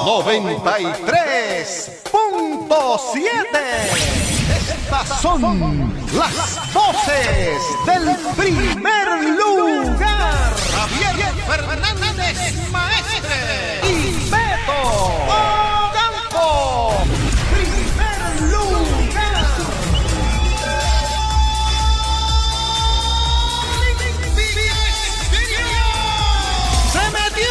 93.7. Estas son las voces del primer lugar. Javier Fernández Maestre y Beto Ocampo. Primer lugar. ¡Se metió!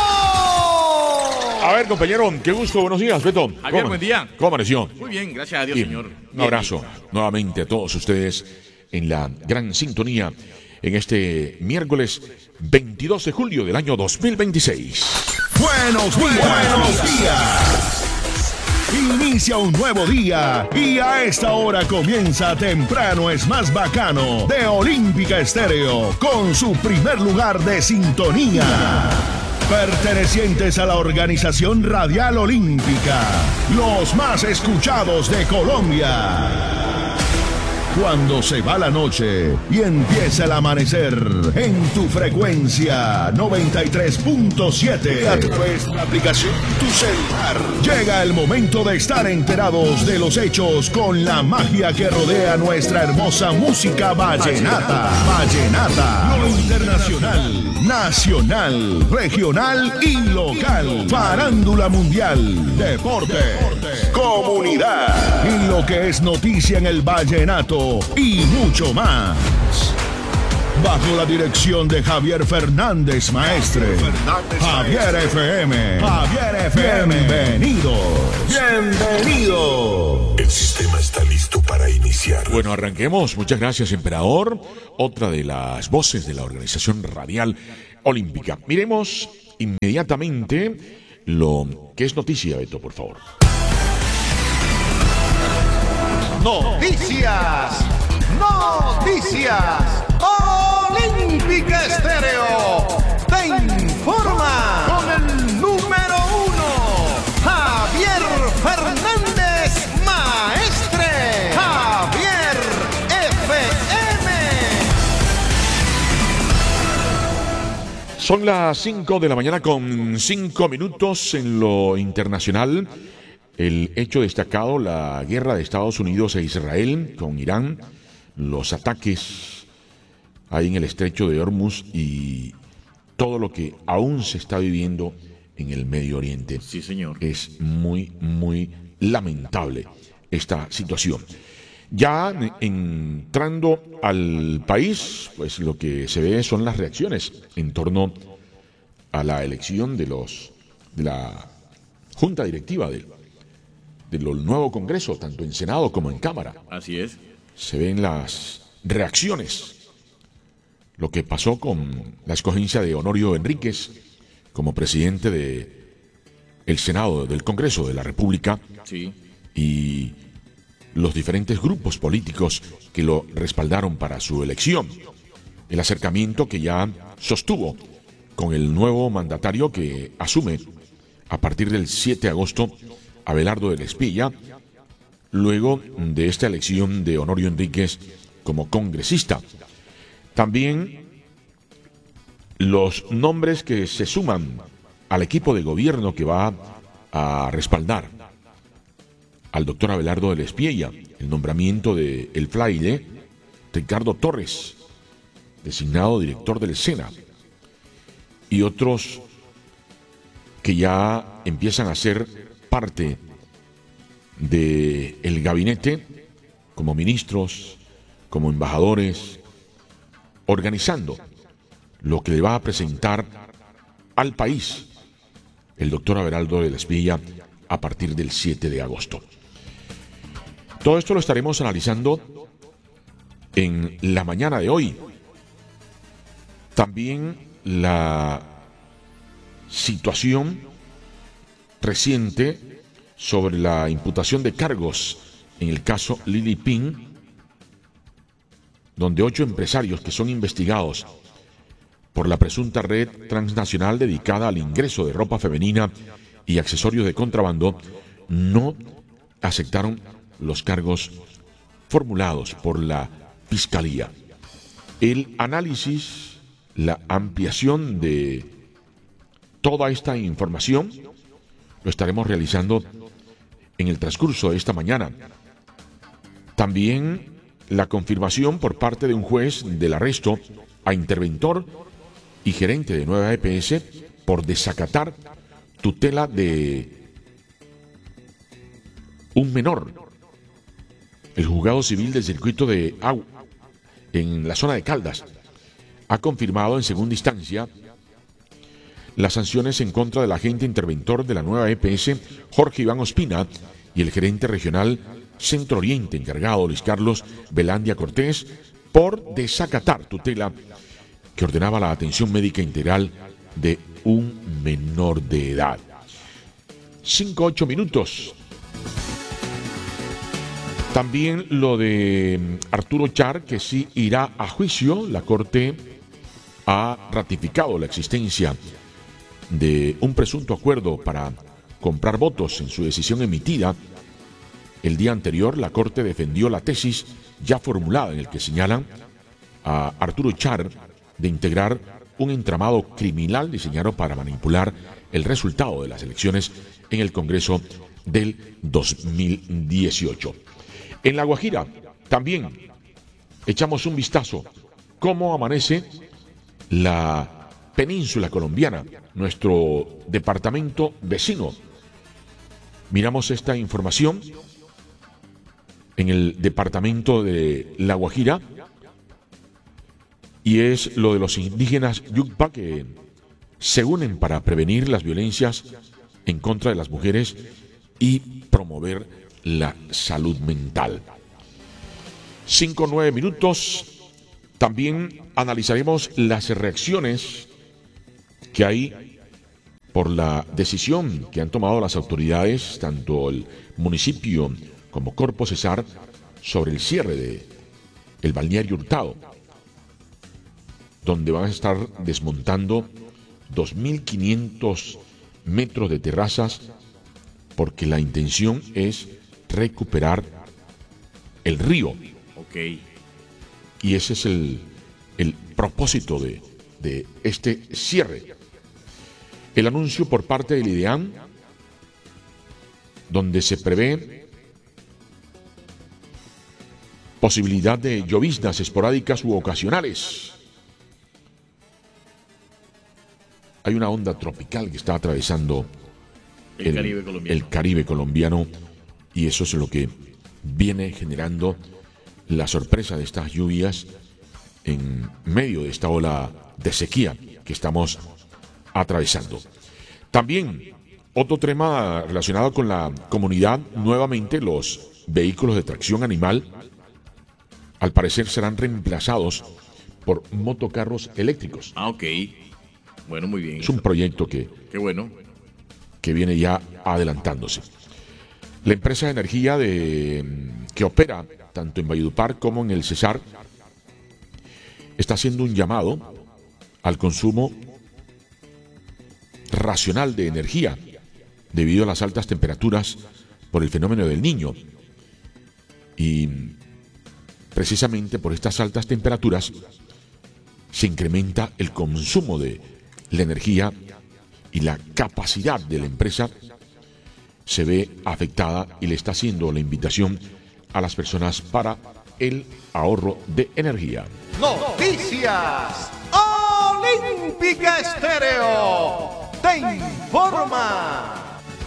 A ver, compañero, qué gusto, buenos días, Beto. Javier, buen día. ¿Cómo amaneció? Muy bien, gracias a Dios, Bien. señor. Un abrazo nuevamente a todos ustedes en la gran sintonía en este miércoles 22 de julio del año 2026. Buenos días. Inicia un nuevo día y a esta hora comienza Temprano es más bacano de Olímpica Estéreo con su primer lugar de sintonía. Pertenecientes a la organización Radial Olímpica, los más escuchados de Colombia. Cuando se va la noche y empieza el amanecer en tu frecuencia 93.7 a través de la aplicación Tu Celular. Llega el momento de estar enterados de los hechos con la magia que rodea nuestra hermosa música vallenata. Lo internacional, nacional, regional y local. Farándula mundial, deporte, comunidad y lo que es noticia en el vallenato y mucho más. Bajo la dirección de Javier Fernández Maestre. Javier FM. Bienvenido. El sistema está listo para iniciar. Bueno, arranquemos. Muchas gracias, emperador. Otra de las voces de la organización Radial Olímpica. Miremos inmediatamente lo que es noticia, Beto, por favor. Noticias. Olímpica Estéreo te informa con el número 1, Javier Fernández Maestre. Javier FM. Son las 5 de la mañana con 5 minutos en lo internacional. El hecho destacado, la guerra de Estados Unidos e Israel con Irán, los ataques ahí en el estrecho de Hormuz y todo lo que aún se está viviendo en el Medio Oriente. Sí, señor. Es muy, muy lamentable esta situación. Ya entrando al país, pues lo que se ve son las reacciones en torno a la elección de la Junta Directiva del nuevo Congreso, tanto en Senado como en Cámara. Así es. Se ven las reacciones. Lo que pasó con la escogencia de Honorio Enríquez como presidente del Senado, del Congreso de la República. Sí. Y los diferentes grupos políticos que lo respaldaron para su elección. El acercamiento que ya sostuvo con el nuevo mandatario que asume a partir del 7 de agosto, Abelardo del Espilla, luego de esta elección de Honorio Enríquez como congresista. También los nombres que se suman al equipo de gobierno que va a respaldar al doctor Abelardo del Espilla, el nombramiento de el fraile Ricardo Torres, designado director del SENA, y otros que ya empiezan a ser parte del gabinete como ministros, como embajadores, organizando lo que le va a presentar al país el doctor Abelardo del Espilla a partir del 7 de agosto. Todo esto lo estaremos analizando en la mañana de hoy. También la situación reciente sobre la imputación de cargos en el caso Lili Pin, donde 8 empresarios que son investigados por la presunta red transnacional dedicada al ingreso de ropa femenina y accesorios de contrabando no aceptaron los cargos formulados por la Fiscalía. El análisis, la ampliación de toda esta información lo Lo estaremos realizando en el transcurso de esta mañana. También la confirmación por parte de un juez del arresto a interventor y gerente de Nueva EPS por desacatar tutela de un menor. El juzgado civil del circuito de Agua, en la zona de Caldas, ha confirmado en segunda instancia las sanciones en contra del agente interventor de la Nueva EPS, Jorge Iván Ospina, y el gerente regional Centro Oriente encargado, Luis Carlos Velandia Cortés, por desacatar tutela que ordenaba la atención médica integral de un menor de edad. 5-8 minutos. También lo de Arturo Char, que sí irá a juicio. La Corte ha ratificado la existencia de un presunto acuerdo para comprar votos en su decisión emitida. El día anterior, la Corte defendió la tesis ya formulada en el que señalan a Arturo Char de integrar un entramado criminal diseñado para manipular el resultado de las elecciones en el Congreso del 2018. En La Guajira también echamos un vistazo cómo amanece la península colombiana, nuestro departamento vecino. Miramos esta información en el departamento de La Guajira y es lo de los indígenas Yucpa que se unen para prevenir las violencias en contra de las mujeres y promover la salud mental. 5-9 minutos. También analizaremos las reacciones que hay por la decisión que han tomado las autoridades, tanto el municipio como Corpo Cesar, sobre el cierre de el balneario Hurtado, donde van a estar desmontando 2.500 metros de terrazas, porque la intención es recuperar el río. Ok. Y ese es el propósito de este cierre. El anuncio por parte del IDEAM, donde se prevé posibilidad de lloviznas esporádicas u ocasionales. Hay una onda tropical que está atravesando el Caribe colombiano y eso es lo que viene generando la sorpresa de estas lluvias en medio de esta ola de sequía que estamos atravesando. También otro tema relacionado con la comunidad, nuevamente los vehículos de tracción animal al parecer serán reemplazados por motocarros eléctricos. Ah, ok. Bueno, muy bien. Es un proyecto Qué bueno. que viene ya adelantándose. La empresa de energía que opera tanto en Valledupar como en el Cesar está haciendo un llamado al consumo racional de energía debido a las altas temperaturas por el fenómeno del Niño. Y precisamente por estas altas temperaturas se incrementa el consumo de la energía y la capacidad de la empresa se ve afectada y le está haciendo la invitación a las personas para el ahorro de energía. Noticias Olímpica Estéreo te informa.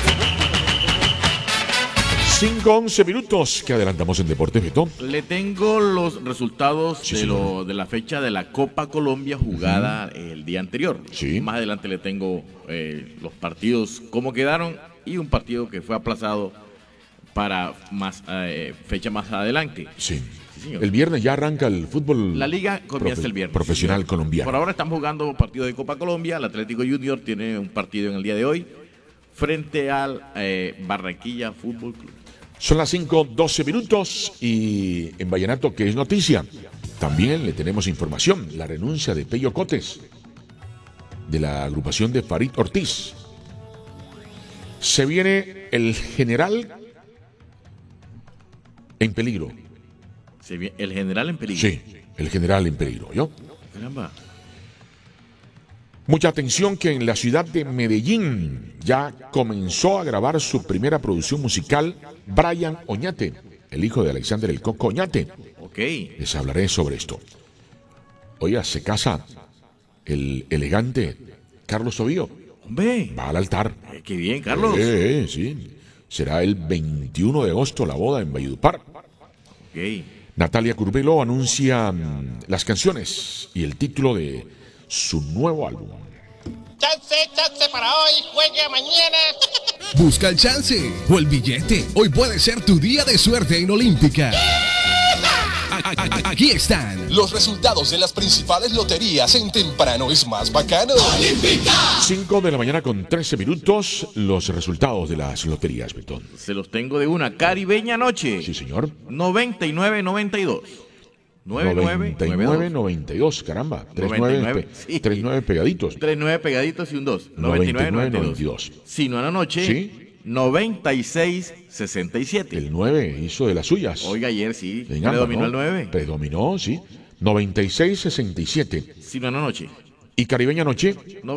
5-11 minutos que adelantamos en Deportes, Beto. Le tengo los resultados Sí, señor. de la fecha de la Copa Colombia jugada el día anterior. Sí. Más adelante le tengo los partidos, cómo quedaron, y un partido que fue aplazado para fecha más adelante. Sí. Sí, señor. El viernes ya arranca el fútbol. La liga comienza el viernes. Profesional Sí, señor. colombiano. Por ahora están jugando partidos de Copa Colombia. El Atlético Junior tiene un partido en el día de hoy frente al Barranquilla Fútbol Club. Son las 5:12 minutos y en Vallenato, que es noticia, también le tenemos información. La renuncia de Pello Cotes de la agrupación de Farid Ortiz. Se viene el general en peligro. El general en peligro. Sí, el general en peligro, ¿yo? Caramba. Mucha atención que en la ciudad de Medellín ya comenzó a grabar su primera producción musical Brian Oñate, el hijo de Alexander el Coco Oñate. Ok. Les hablaré sobre esto. Oiga, se casa el elegante Carlos Tobío. Hombre. Va al altar. Qué bien, Carlos. Sí. Será el 21 de agosto la boda en Valledupar. Ok. Natalia Curbelo anuncia las canciones y el título de su nuevo álbum. Chance para hoy, juegue mañana. Busca el chance o el billete. Hoy puede ser tu día de suerte en Olímpica. Aquí están los resultados de las principales loterías en Temprano es Más Bacano. ¡Olímpica! 5 de la mañana con 13 minutos, los resultados de las loterías, Betón. Se los tengo de una. Caribeña Noche. Sí, señor. 99-92. 99-92, caramba. 99, sí. 3-9 pegaditos. 3-9 pegaditos y un 2. 99-92. Sino a la noche. Sí. 96-67. El 9 hizo de las suyas. Oiga, ayer sí. En ambas, Predominó ¿no? el 9. Predominó, sí. 96-67. Sino a la noche. Y Caribeña Noche.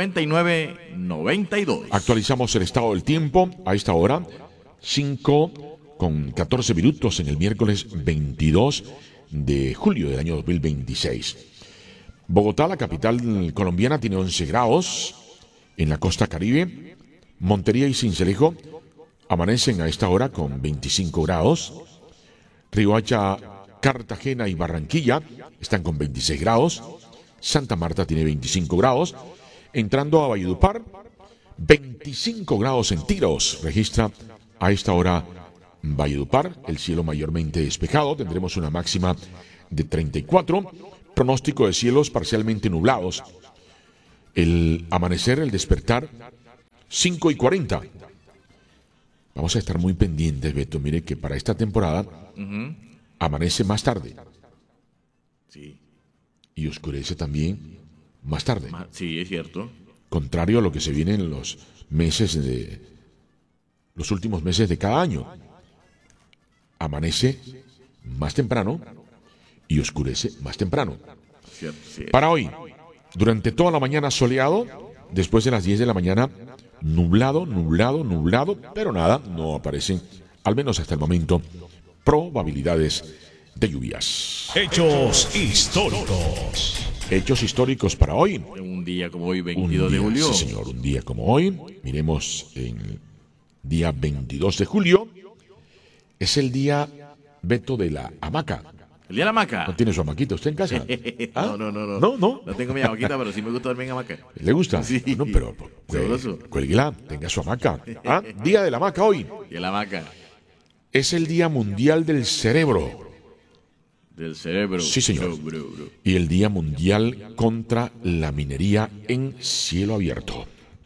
99-92. Actualizamos el estado del tiempo a esta hora. 5 con 14 minutos en el miércoles 22 de julio del año 2026. Bogotá, la capital colombiana, tiene 11 grados. En la costa caribe, Montería y Sincelejo amanecen a esta hora con 25 grados. Riohacha, Cartagena y Barranquilla están con 26 grados. Santa Marta tiene 25 grados. Entrando a Valledupar, 25 grados centígrados registra a esta hora Valledupar, el cielo mayormente despejado. Tendremos una máxima de 34. Pronóstico de cielos parcialmente nublados. El amanecer, el despertar, 5:40. Vamos a estar muy pendientes, Beto. Mire que para esta temporada amanece más tarde. Sí. Y oscurece también más tarde. Sí, es cierto. Contrario a lo que se viene en los últimos meses de cada año. Amanece más temprano y oscurece más temprano. Cierto. Para hoy, durante toda la mañana soleado, después de las 10 de la mañana, nublado, pero nada, no aparecen, al menos hasta el momento, probabilidades de lluvias. Hechos históricos. Hechos históricos para hoy. Un día como hoy, Un 22 de día, julio. sí, señor, un día como hoy. Miremos en el día 22 de julio. Es el día, Beto, de la hamaca. El día de la hamaca. ¿No tiene su hamaquita usted en casa? ¿Ah? No. ¿No? No tengo mi hamaquita, pero sí me gusta dormir en hamaca. ¿Le gusta? Sí. No, pero Sabroso. cuélguela, tenga su hamaca. ¿Ah? Día de la hamaca hoy. Y de la hamaca. Es el Día Mundial del Cerebro. Del cerebro. Sí, señor. Bro. Y el Día Mundial contra la Minería en Cielo Abierto.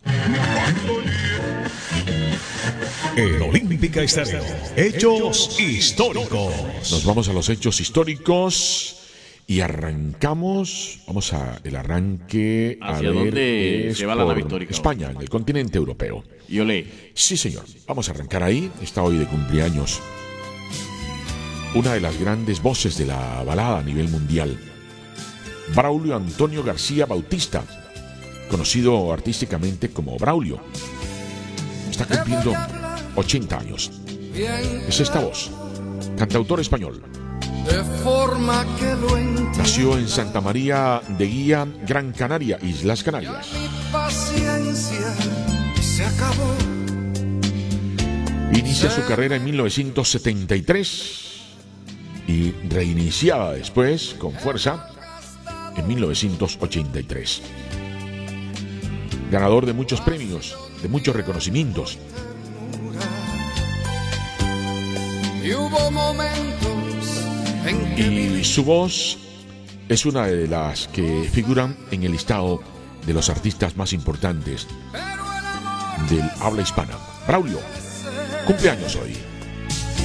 En Olímpica Estéreo. Hechos históricos. Nos vamos a los hechos históricos y arrancamos. Vamos a el arranque. ¿Hacia a ver, dónde es se va la por nave histórica? España, en el continente europeo. Y olé. Sí, señor. Vamos a arrancar ahí. Está hoy de cumpleaños una de las grandes voces de la balada a nivel mundial, Braulio Antonio García Bautista, conocido artísticamente como Braulio. Está cumpliendo 80 años. Es esta voz, cantautor español. Nació en Santa María de Guía, Gran Canaria, Islas Canarias. Inicia su carrera en 1973 y reiniciada después con fuerza en 1983. Ganador de muchos premios, de muchos reconocimientos. Y su voz es una de las que figuran en el listado de los artistas más importantes del habla hispana. Braulio, cumpleaños hoy.